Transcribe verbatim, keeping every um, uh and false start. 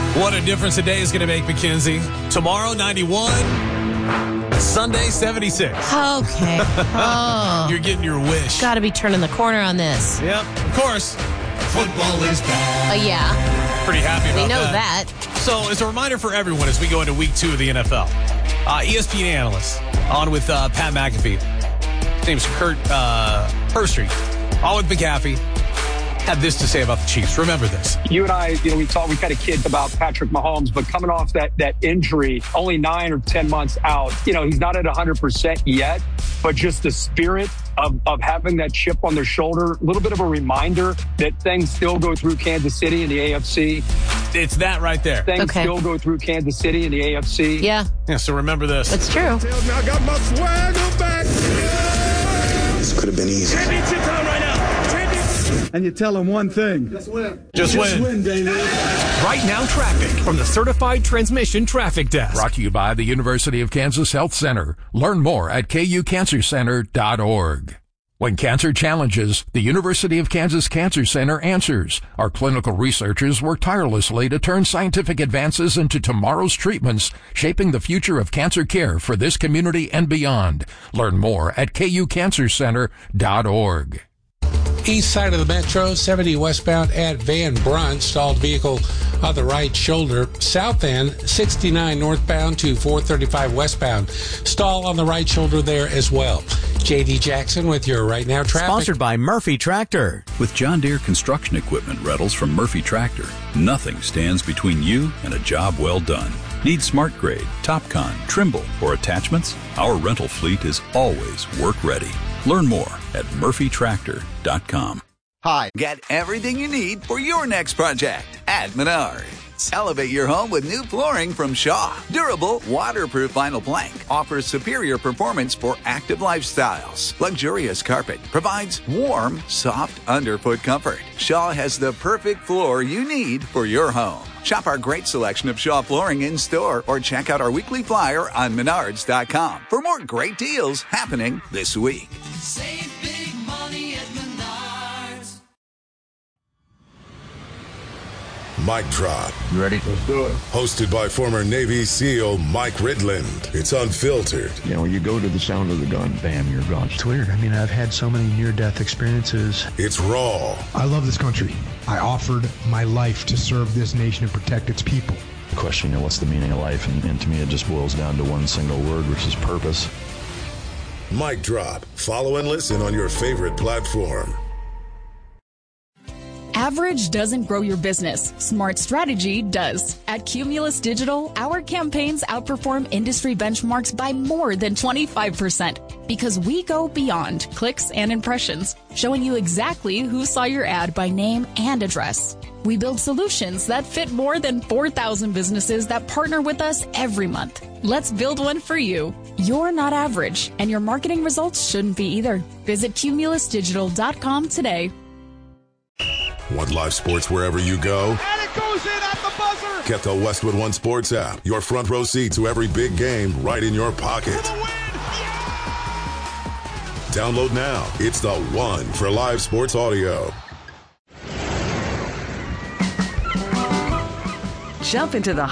What a difference a day is going to make, Mackenzie. Tomorrow, ninety-one. Sunday, seventy-six. Okay. Oh. You're getting your wish. Got to be turning the corner on this. Yep, of course. Football is back. Uh, yeah. Pretty happy about We know that. that. So, as a reminder for everyone as we go into week two of the N F L, uh, E S P N analyst on with uh, Pat McAfee. His name's Kurt uh, Herstreet. On with McAfee. Had this to say about the Chiefs. Remember this. You and I, you know, we talked, we kind of kidded about Patrick Mahomes, but coming off that that injury, only nine or ten months out, you know, he's not at one hundred percent yet, but just the spirit of, of having that chip on their shoulder, a little bit of a reminder that things still go through Kansas City in the A F C. It's that right there. Things Okay. still go through Kansas City in the A F C. Yeah. Yeah, so remember this. That's true. Tells me I got my swagger back. This could have been easy. Tribute to Tom right now. And you tell them one thing. Just win. Just, Just win. win, David. Right Now Traffic from the Certified Transmission Traffic Desk. Brought to you by the University of Kansas Health Center. Learn more at k u cancer center dot org. When cancer challenges, the University of Kansas Cancer Center answers. Our clinical researchers work tirelessly to turn scientific advances into tomorrow's treatments, shaping the future of cancer care for this community and beyond. Learn more at k u cancer center dot org. East side of the Metro, seventy westbound at Van Brunt, stalled vehicle on the right shoulder. South end, sixty-nine northbound to four thirty-five westbound, stall on the right shoulder there as well. J D Jackson with your Right Now Traffic. Sponsored by Murphy Tractor. With John Deere construction equipment rentals from Murphy Tractor, nothing stands between you and a job well done. Need Smart Grade, TopCon, Trimble, or attachments? Our rental fleet is always work ready. Learn more at murphy tractor dot com. Hi, get everything you need for your next project at Menards. Elevate your home with new flooring from Shaw. Durable, waterproof vinyl plank offers superior performance for active lifestyles. Luxurious carpet provides warm, soft underfoot comfort. Shaw has the perfect floor you need for your home. Shop our great selection of Shaw flooring in store or check out our weekly flyer on menards dot com for more great deals happening this week. Save big money at Menards. Mic drop. You ready? Let's do it. Hosted by former Navy SEAL Mike Ridland. It's unfiltered. You know, you go to the sound of the gun, bam, you're gone. It's weird. I mean, I've had so many near-death experiences. It's raw. I love this country. I offered my life to serve this nation and protect its people. The question, you know, what's the meaning of life? And, and to me, it just boils down to one single word, which is purpose. Mic drop. Follow and listen on your favorite platform. Average doesn't grow your business. Smart strategy does. At Cumulus Digital, our campaigns outperform industry benchmarks by more than twenty-five percent because we go beyond clicks and impressions, showing you exactly who saw your ad by name and address. We build solutions that fit more than four thousand businesses that partner with us every month. Let's build one for you. You're not average, and your marketing results shouldn't be either. Visit cumulus digital dot com today. Want live sports wherever you go? And it goes in at the buzzer! Get the Westwood One Sports app. Your front row seat to every big game right in your pocket. For the win! Yeah! Download now. It's the one for live sports audio. Jump into the